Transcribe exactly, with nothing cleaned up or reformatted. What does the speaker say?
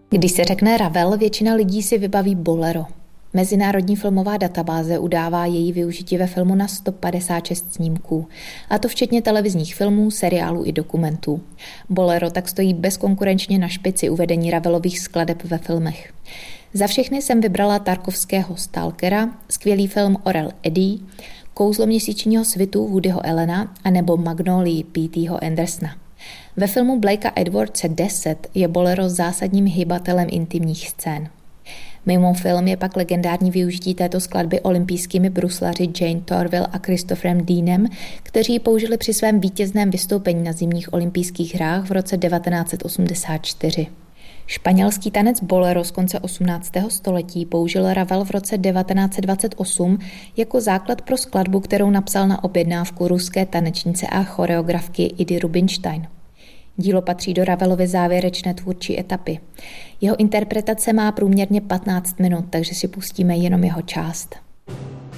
Když se řekne Ravel, většina lidí si vybaví Bolero. Mezinárodní filmová databáze udává její využití ve filmu na sto padesát šest snímků, a to včetně televizních filmů, seriálů i dokumentů. Bolero tak stojí bezkonkurenčně na špici uvedení Ravelových skladeb ve filmech. Za všechny jsem vybrala Tarkovského Stalkera, skvělý film Orel Eddie, Kouzlo měsíčního svitu Woodyho Allena a nebo Magnolii P.T.ho Andersona. Ve filmu Blakea Edwardse deset je Bolero zásadním hybatelem intimních scén. Mimo film je pak legendární využití této skladby olympijskými bruslaři Jane Torville a Christopherem Deanem, kteří ji použili při svém vítězném vystoupení na zimních olympijských hrách v roce devatenáct set osmdesát čtyři. Španělský tanec bolero z konce osmnáctého století použil Ravel v roce devatenáct set dvacet osm jako základ pro skladbu, kterou napsal na objednávku ruské tanečnice a choreografky Idy Rubinstein. Dílo patří do Ravelovy závěrečné tvůrčí etapy. Jeho interpretace má průměrně patnáct minut, takže si pustíme jenom jeho část.